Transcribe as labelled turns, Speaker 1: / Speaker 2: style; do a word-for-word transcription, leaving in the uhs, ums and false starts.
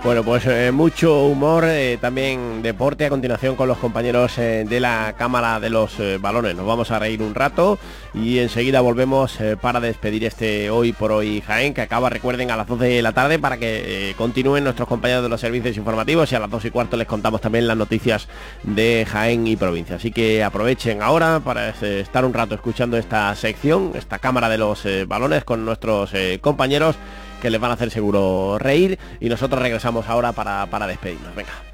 Speaker 1: Bueno, pues eh, mucho humor, eh, también deporte a continuación con los compañeros eh, de la Cámara de los eh, Balones. Nos vamos a reír un rato y enseguida volvemos eh, para despedir este Hoy por Hoy Jaén, que acaba, recuerden, a las doce de la tarde para que eh, continúen nuestros compañeros de los servicios informativos, y a las dos y cuarto les contamos también las noticias de Jaén y provincia. Así que aprovechen ahora para eh, estar un rato escuchando esta sección, esta Cámara de los eh, Balones con nuestros eh, compañeros, que les van a hacer seguro reír, y nosotros regresamos ahora para, para despedirnos. Venga.